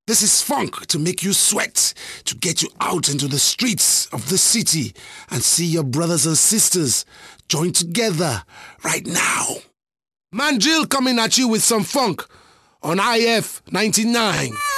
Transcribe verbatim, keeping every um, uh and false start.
This is funk to make you sweat, to get you out into the streets of the city and see your brothers and sisters join together right now. Man Jill coming at you with some funk on I F ninety-nine.